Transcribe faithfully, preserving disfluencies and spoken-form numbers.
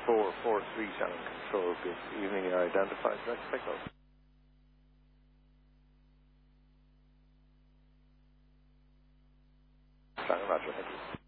four four three Shannon Control. Good evening, you're identified. Let's pick up. Shannon Roger, thank you.